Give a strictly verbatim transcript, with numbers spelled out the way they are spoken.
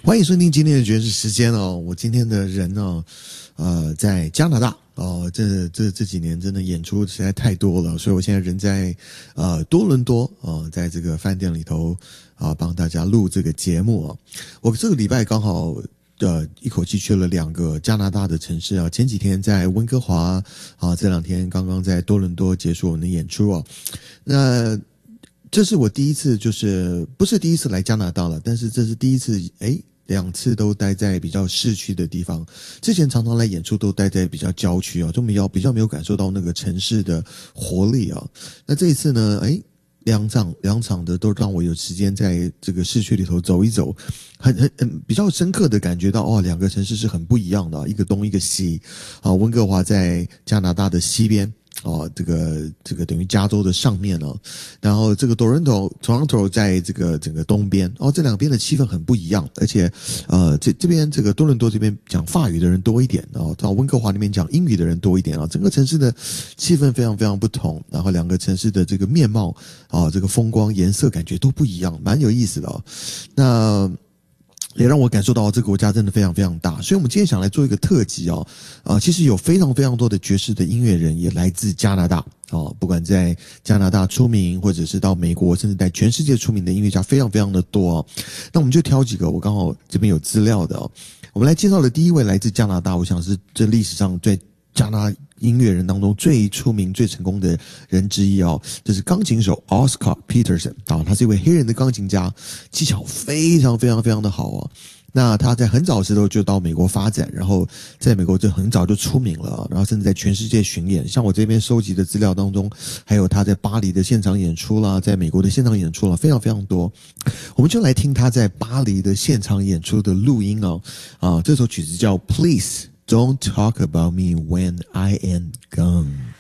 欢迎收听今天的爵士时间哦。我今天的人呢，呃，在加拿大哦，这这这几年真的演出实在太多了，所以我现在人在呃多伦多哦，在这个饭店里头啊，帮大家录这个节目啊。我这个礼拜刚好呃一口气去了两个加拿大的城市啊，前几天在温哥华啊，这两天刚刚在多伦多结束我们的演出啊。那这是我第一次，就是不是第一次来加拿大了，但是这是第一次，诶，两次都待在比较市区的地方。之前常常来演出都待在比较郊区啊，就没有比较没有感受到那个城市的活力啊。那这一次呢，诶，两场两场的都让我有时间在这个市区里头走一走，很很很比较深刻的感觉到，哦，两个城市是很不一样的啊，一个东一个西啊。温哥华在加拿大的西边。哦，这个这个等于加州的上面哦，然后这个 Toronto Toronto 在这个整个东边哦，这两边的气氛很不一样，而且呃这这边这个多伦多这边讲法语的人多一点哦，到温哥华那边讲英语的人多一点啊，整个城市的气氛非常非常不同，然后两个城市的这个面貌啊、哦，这个风光颜色感觉都不一样，蛮有意思的哦。那也让我感受到这个国家真的非常非常大，所以我们今天想来做一个特辑哦，啊、呃，其实有非常非常多的爵士的音乐人也来自加拿大哦，不管在加拿大出名，或者是到美国，甚至在全世界出名的音乐家非常非常的多哦。那我们就挑几个，我刚好这边有资料的哦，我们来介绍的第一位来自加拿大，我想是这历史上最加拿大音乐人当中最出名、最成功的人之一哦，这是钢琴手 Oscar Peterson 啊，他是一位黑人的钢琴家，技巧非常非常非常的好哦。那他在很早的时候就到美国发展，然后在美国就很早就出名了，然后甚至在全世界巡演。像我这边收集的资料当中，还有他在巴黎的现场演出啦，在美国的现场演出啦，非常非常多。我们就来听他在巴黎的现场演出的录音哦，啊，这首曲子叫 Please Don't Talk About Me When I Am Gone。